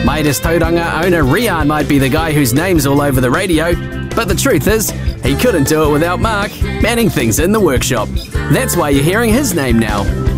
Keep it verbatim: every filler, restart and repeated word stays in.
Midas Tauranga owner Rian might be the guy whose name's all over the radio, but the truth is, he couldn't do it without Mark manning things in the workshop. That's why you're hearing his name now.